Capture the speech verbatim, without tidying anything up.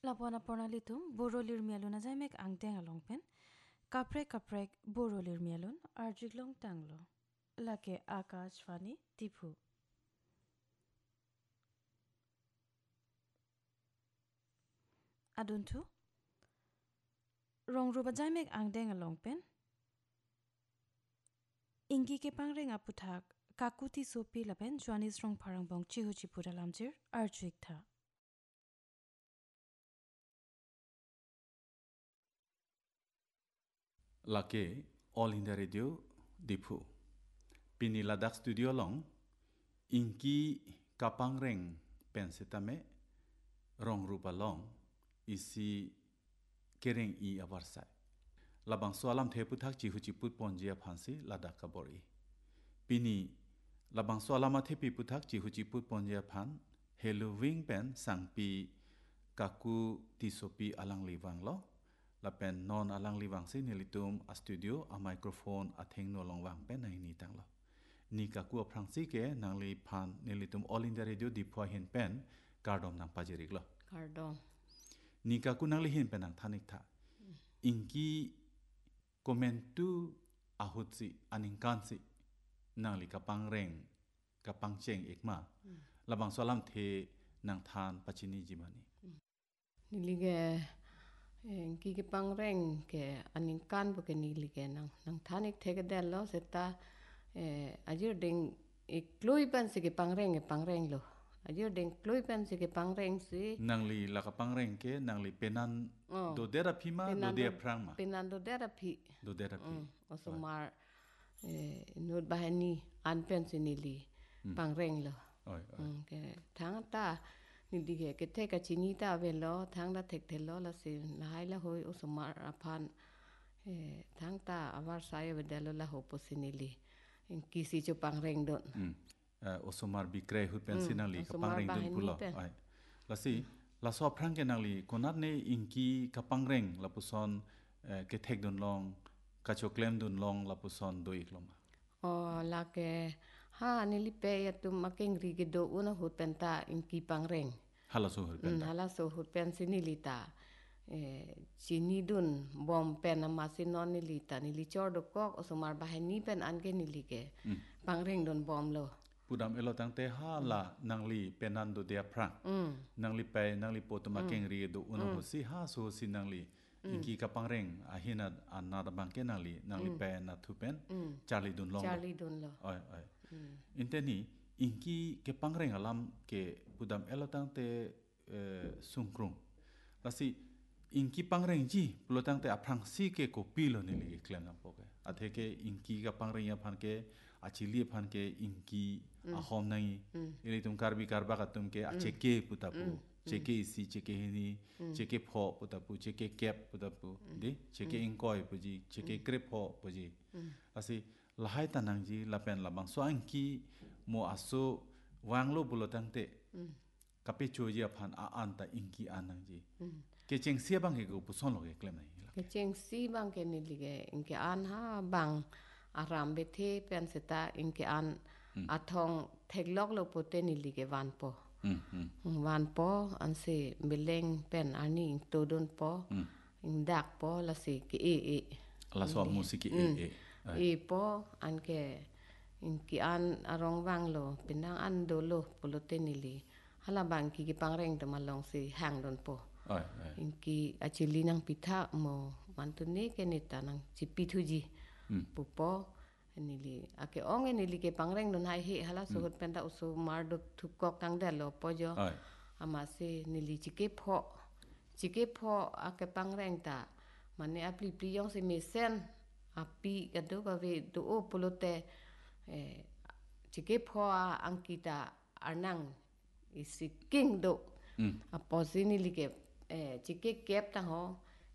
Lapona pornalitum borolir mielun azamek angteng alongpen kaprek kaprek borolir mielun arjiglong tanglo lake akashvani tipu aduntu rongruba jamek angteng alongpen ingi ke pangrenga puthak kakuti sopi lapen jwanis rong parangbong chihu chipura lamjir arjuik tha Lake All India Radio Dipu Pini Ladakh Studio Long Inki Kapangreng Pensetame Rong Rupa Long Isi Kereng I Avarsai Labang Soalam Teputak Chihu Chiput Ponjia Phansi Ladakh Kabori Pini Labang Soalama Tepi Putak Chihu Chiput Ponjia Phan Helu Wing Pen Sangpi Kaku Tisopi Alang Livang Lo la pen non alang liwang si nilitum a studio a microphone a theng no long wang pen nai ni tang lo ni ka ku aprang si ke nang li phan nilitum all india radio di phoi hin pen kardom nang pajirik lo kardom ni ka ku nang li hin pen nang thanik tha inki komentu a hutsi aning kan si nang li ka pangreng ka pangcheng ekma labang solam the nang than pachini jimani nilige ki ki pangreng ke aning kan bu ke nili ke nang nang thanik theke del lo seta ajir ding ikloi pan se ke pangreng e pangreng lo ajir ding kloi pan se ke pangreng si nang li la ka pangreng ke nang li penan do dera phima do de prang ma penan do dera phi do dera phi osomar nod bahani an pen se nili pangreng lo oi ke thang ta nili ke ke te ka chini ta ve lo thang da thek the lo la se na hai la hoi osomar aphan thang ta avar sai ve dalo la ho posinili in kisi chu pangreng don osomar bikre hu pensinang li ka pangreng don pulo ai la si la so phrang ke nang li konat ne inki ka pangreng la puson ke thek don long ka choklem don long la puson do ikloma o la ke ha nili pe ya tu makeng ri ge do una hu penta inki pangreng hala so hu penta hala so hu pen sinili ta chini dun bom pen ma sinon nili ta nili chor do kok osomar bahani pen ange nili ke pangreng don bom lo pudam elo tangte ha la nangli penando de prang nangli pe nangli potuma kengri do uno si ha so si nangli inki ka pangreng ahina anna da bangke nangli nangli pe na thupen charlie dun long charlie dun lo oi oi inteni inki ke pangreng alam ke pudam elo tangte sungkrung lasi inki pangreng ji pulotang te aprang si ke ko pilo ni li klem na poke athe ke inki ka pangreng ya phan ke achili phan ke inki a hom nai ili tum karbi karba ka tum ke acheke putapu cheke isi cheke hini cheke pho putapu cheke kep putapu de cheke inkoi puji cheke krep pho puji asi lahai tanang ji lapen labang so anki mo aso wanglo pulotang te kape choji aphan a anta inki anang ji ke cheng sia bang ke ko puson lo ke klem nai ke cheng si bang ke ni lige inke an ha bang aram bethe pen seta inke an athong theklok lo pote ni lige wan po wan po an se beleng pen ani to don po in dak po la se ke e e la so musiki e e e po an ke inki an arong wang lo pinang an do lo polote ni li hala bang ki ki pangreng to malong se hang don po ai ai inki achili nang pitha mo mantune ke neta nang chipithuji pupo nili ake ong nili ke pangreng don hai he hala so hot penda usu mar do thukok kang da lo pojo ama se nili chike pho chike pho ake pangreng ta mane apli priyong se mesen api gado ka ve do o polote chike pho angkita anang isi king do aposini like chike kep ta ho